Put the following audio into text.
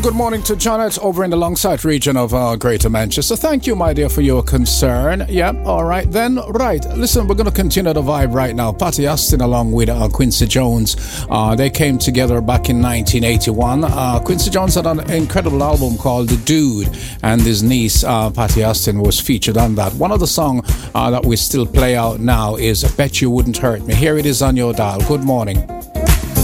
good morning to Janet over in the Longsight region of Greater Manchester. Thank you, my dear, for your concern. Yep, all right then. Right, listen, we're going to continue the vibe right now. Patty Austin along with Quincy Jones. They came together back in 1981. Quincy Jones had an incredible album called The Dude, and his niece, Patty Austin, was featured on that. One of the songs that we still play out now is Bet You Wouldn't Hurt Me. Here it is on your dial. Good morning.